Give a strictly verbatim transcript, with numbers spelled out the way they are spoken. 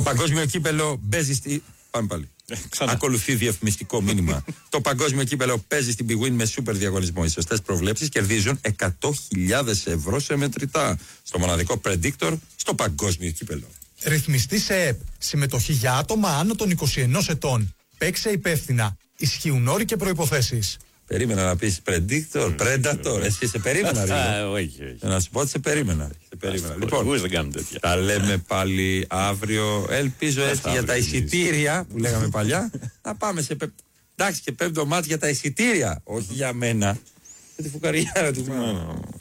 παγκόσμιο κύπελο παίζει στη. Πάμε πάλι. Ακολουθεί διαφημιστικό μήνυμα. Το παγκόσμιο κύπελο παίζει στην Bwin με σούπερ διαγωνισμό. Οι σωστές προβλέψεις κερδίζουν εκατό χιλιάδες ευρώ σε μετρητά. Στο μοναδικό predictor στο παγκόσμιο κύπελο. Ρυθμιστή σε ΕΠ. Συμμετοχή για άτομα άνω των είκοσι ενός ετών. Παίξε υπεύθυνα. Ισχύουν όροι και προϋποθέσεις. Περίμενα να πεις predictor, predator. Εσύ σε περίμενα, ρε. Όχι, όχι. Να σου πω ότι σε περίμενα. Σε περίμενα. Λοιπόν, δεν κάνουμε τέτοια. Τα λέμε πάλι αύριο. Ελπίζω έτσι για τα εισιτήρια που λέγαμε παλιά. Να πάμε σε. Εντάξει, και πέμπτο μάτς για τα εισιτήρια. Όχι για μένα. Για τη φουκαριά του.